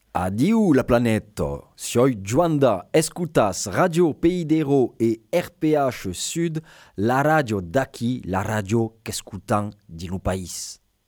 Adieu la planète. Soy Juanda, escutas Radio Pays d'Héros et RPH Sud, la radio d'aqui, la radio qu'escutan de no país.